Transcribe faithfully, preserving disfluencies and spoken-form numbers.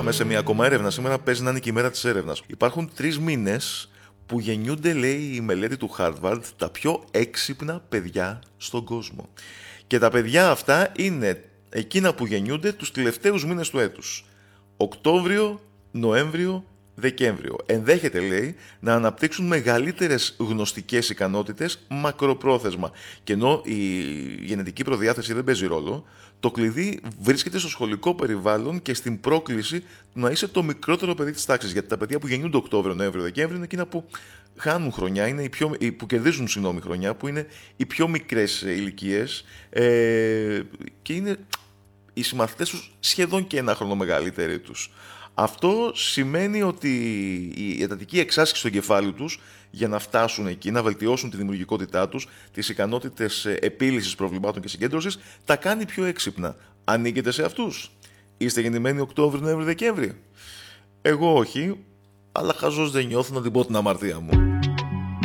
Πάμε σε μια ακόμα έρευνα. Σήμερα παίζει να είναι και η μέρα της έρευνας. Υπάρχουν τρεις μήνες που γεννιούνται, λέει η μελέτη του Harvard, τα πιο έξυπνα παιδιά στον κόσμο. Και τα παιδιά αυτά είναι εκείνα που γεννιούνται τους τελευταίους μήνες του έτους. Οκτώβριο, Νοέμβριο, Δεκέμβριο. Ενδέχεται, λέει, να αναπτύξουν μεγαλύτερες γνωστικές ικανότητες μακροπρόθεσμα. Και ενώ η γενετική προδιάθεση δεν παίζει ρόλο, το κλειδί βρίσκεται στο σχολικό περιβάλλον και στην πρόκληση του να είσαι το μικρότερο παιδί της τάξης. Γιατί τα παιδιά που γεννιούνται Οκτώβριο, Νοέμβριο, Δεκέμβριο είναι εκείνα που χάνουν χρονιά, είναι οι πιο, που κερδίζουν συγγνώμη, χρονιά, που είναι οι πιο μικρές ηλικίες ε, και είναι οι συμμαθητές τους σχεδόν και ένα χρόνο μεγαλύτεροι τους. Αυτό σημαίνει ότι η εντατική εξάσκηση στο κεφάλι τους για να φτάσουν εκεί, να βελτιώσουν τη δημιουργικότητά τους, τις ικανότητες επίλυσης προβλημάτων και συγκέντρωσης, τα κάνει πιο έξυπνα. Ανήκετε σε αυτούς? Είστε γεννημένοι Οκτώβριο, Νοέμβριο, Δεκέμβριο? Εγώ όχι, αλλά χαζός δεν νιώθω να την πω την αμαρτία μου.